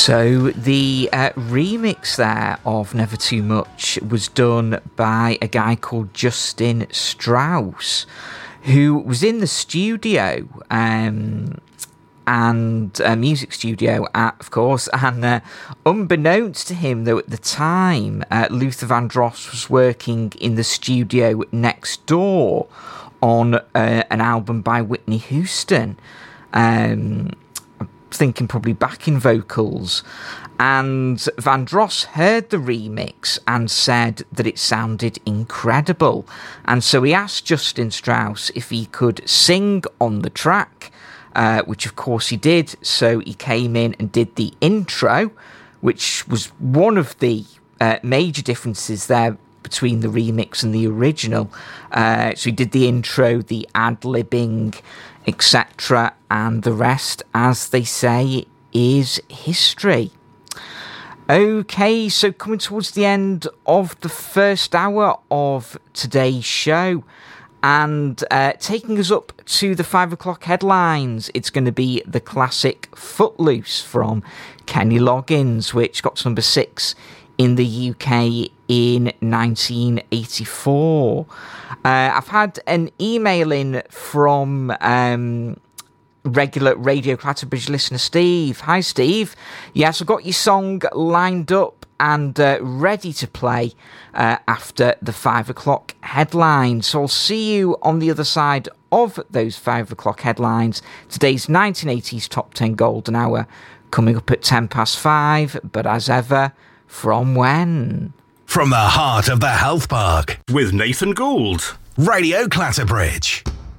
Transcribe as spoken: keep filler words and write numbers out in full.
So the uh, remix there of Never Too Much was done by a guy called Justin Strauss, who was in the studio, um, and a music studio, at, of course, and uh, unbeknownst to him, though, at the time, uh, Luther Vandross was working in the studio next door on uh, an album by Whitney Houston. Um, I'm thinking probably backing vocals. And Vandross heard the remix and said that it sounded incredible. And so he asked Justin Strauss if he could sing on the track, uh, which of course he did. So he came in and did the intro, which was one of the uh, major differences there between the remix and the original. Uh, so he did the intro, the ad-libbing, et cetera, and the rest, as they say, is history. Okay, so coming towards the end of the first hour of today's show, and uh, taking us up to the five o'clock headlines, it's going to be the classic Footloose from Kenny Loggins, which got to number six in the U K in nineteen eighty-four. Uh, I've had an email in from um, regular Radio Clatterbridge listener Steve. Hi, Steve. Yes, I've got your song lined up and uh, ready to play uh, after the five o'clock headlines. So I'll see you on the other side of those five o'clock headlines. Today's nineteen eighties Top ten Golden Hour coming up at ten past five. But as ever, from when? From the heart of the health park, with Nathan Gould. Radio Clatterbridge.